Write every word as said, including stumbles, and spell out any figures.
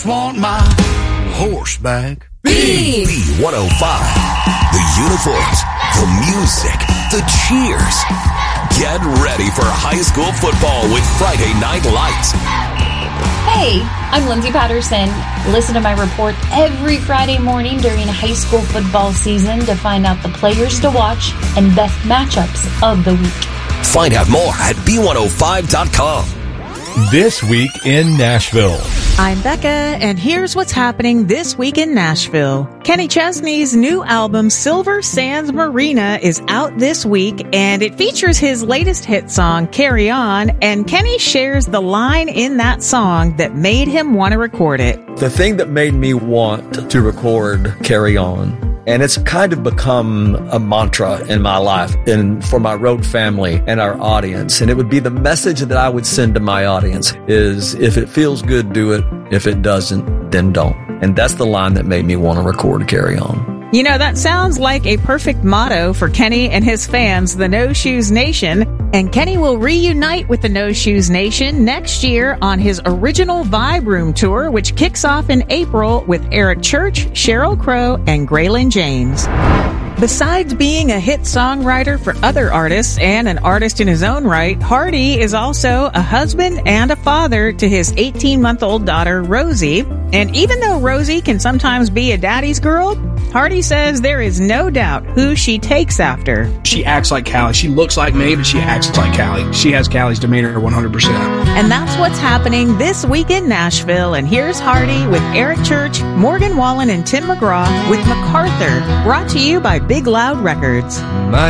Want my horse back. B one oh five. The uniforms, the music, the cheers. Get ready for high school football with Friday Night Lights. Hey, I'm Lindsay Patterson. Listen to my report every Friday morning during high school football season to find out the players to watch and best matchups of the week. Find out more at B one oh five dot com. This week in Nashville. I'm Becca, and here's what's happening this week in Nashville. Kenny Chesney's new album, Silver Sands Marina, is out this week, and it features his latest hit song, Carry On, and Kenny shares the line in that song that made him want to record it. The thing that made me want to record Carry On, and it's kind of become a mantra in my life and for my road family and our audience. And it would be the message that I would send to my audience is, if it feels good, do it. If it doesn't, then don't. And that's the line that made me want to record Carry On. You know, that sounds like a perfect motto for Kenny and his fans, the No Shoes Nation. And Kenny will reunite with the No Shoes Nation next year on his original Vibe Room tour, which kicks off in April with Eric Church, Sheryl Crow, and Graylin James. Besides being a hit songwriter for other artists and an artist in his own right, Hardy is also a husband and a father to his eighteen-month-old daughter, Rosie. And even though Rosie can sometimes be a daddy's girl, Hardy says there is no doubt who she takes after. She acts like Callie. She looks like me, but she acts like Callie. She has Callie's demeanor one hundred percent. And that's what's happening this week in Nashville. And here's Hardy with Eric Church, Morgan Wallen, and Tim McGraw with MacArthur, brought to you by Big Loud Records. My